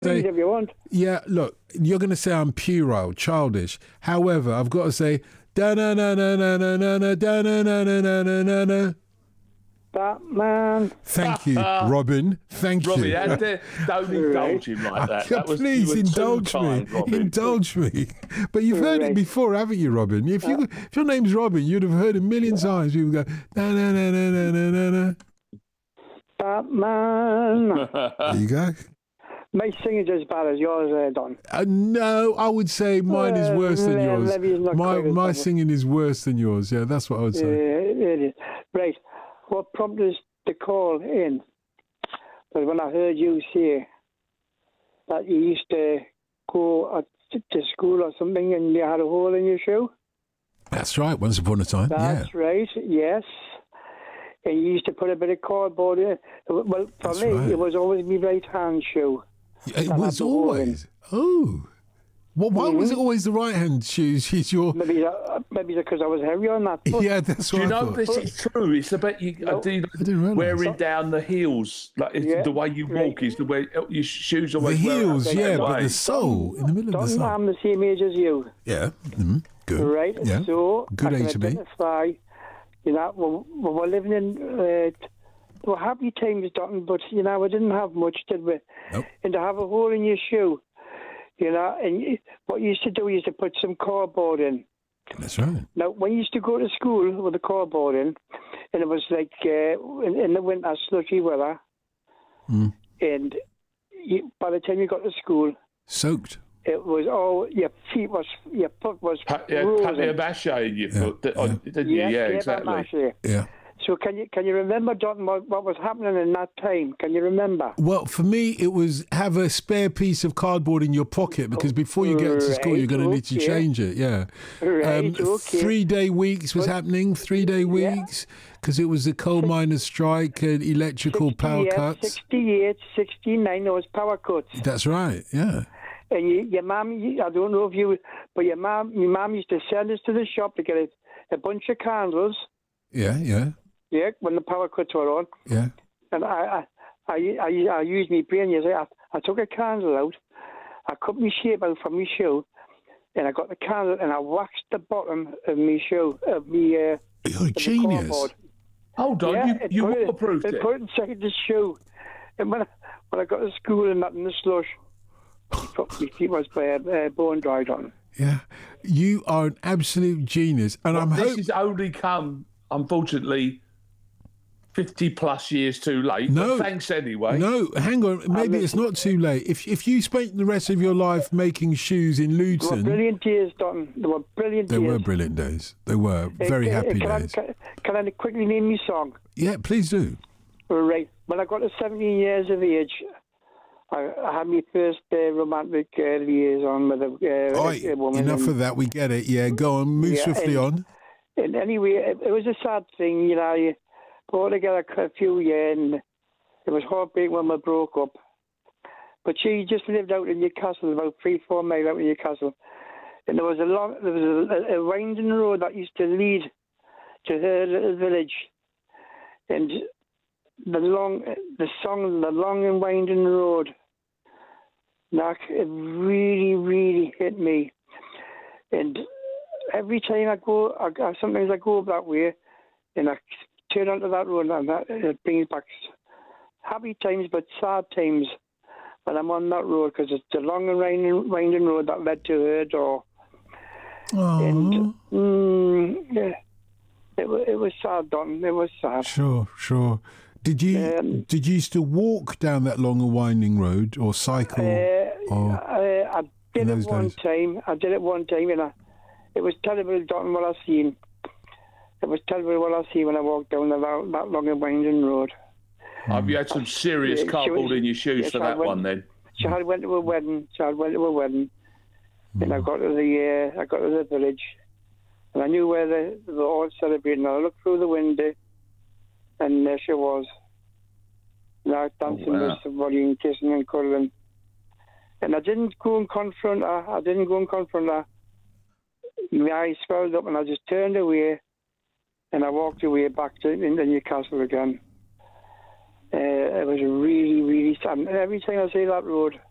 Please, if you want. Yeah, look, you're going to say I'm puerile, childish. However, I've got to say, da-na-na-na-na-na-na, da-na-na-na-na-na-na. Batman. Thank you, Robin. Thank Robbie, you. don't indulge him like that. Please indulge me. Indulge me. But you've heard it before, haven't you, Robin? If your name's Robin, you'd have heard it a million times. People go, na-na-na-na-na-na-na. Batman. There you go. My singing's as bad as yours, Don. No, I would say mine is worse than yours. My singing is worse than yours. Yeah, that's what I would say. It is. Right. What prompted us to call in was when I heard you say that you used to go to school or something and you had a hole in your shoe. That's right. Once upon a time. That's right. Yes. And you used to put a bit of cardboard in. Well, for me, it was always my right hand shoe. It was always. Oh. Well, why was it always the right hand shoes? Maybe because I was heavy on that foot. Yeah, that's what I thought. This is true. It's about you wearing down the heels. Like the way you walk is the way your shoes always. The heels, but the sole in the middle of the sole. I'm the same age as you. Yeah. Good. Right. Yeah. So good age to be. You know, we were living in. Were happy times, Dotton, but we didn't have much, did we? Nope. And to have a hole in your shoe, and what you used to do, you used to put some cardboard in. That's right. Now, when you used to go to school with the cardboard in, and it was like in the winter, slushy weather, and by the time you got to school, soaked. It was all your foot was papier-mâché in your foot, didn't you? Yeah, exactly. Yeah. So can you remember, Dotton, what was happening in that time? Can you remember? Well, for me, it was have a spare piece of cardboard in your pocket because before you get to school, you're going to need to change it. Yeah. Right, 3-day weeks was happening. 3-day weeks because it was the coal miners' strike and electrical power cuts. 68, 69, there was power cuts. That's right. Yeah. And your mum, I don't know if you, but your mum used to send us to the shop to get a bunch of candles. Yeah. Yeah, when the power cuts were on. Yeah. And I used my brain. You say I took a candle out, I cut my shape out from my shoe, and I got the candle and I waxed the bottom of my shoe of my. You're a genius. Hold on, you waterproofed it. Put it inside the shoe, and when I got to school and that in the slush, my feet was bone dried on. Yeah, you are an absolute genius, and this has only come, unfortunately, 50 plus years too late. No, but thanks anyway. No, hang on. Maybe it's not too late. If you spent the rest of your life making shoes in Luton, they were brilliant days, Don. They were brilliant days. They were brilliant days. They were very happy days. Can I quickly name me song? Yeah, please do. Right. When I got to 17 years of age, I had my first romantic liaison with a woman. Enough of that. We get it. Yeah, go on. Move swiftly on. And anyway, it was a sad thing, You put together a few years, and it was heartbreaking when we broke up. But she just lived out in Newcastle, about 3-4 miles out in Newcastle, and there was a winding road that used to lead to her little village, and the long and winding road. It really, really hit me, and every time sometimes I go up that way, and I turn onto that road, and it brings back happy times, but sad times when I'm on that road, because it's the long and winding road that led to her door. Aww. And it was sad, Don. It was sad. Sure. Did you used to walk down that long and winding road or cycle? I did it one time. And it was terrible, Don, what I seen. It was terrible what I see when I walked down that long and winding road. Have you had some serious cardboard in your shoes for that one then? She had went to a wedding. And I got to the village, and I knew where they were all celebrating. I looked through the window, and there she was. Dancing with somebody and kissing and cuddling. And I didn't go and confront her. My eyes swelled up, and I just turned away, and I walked away back into Newcastle again. It was really, really sad. And every time I see that road,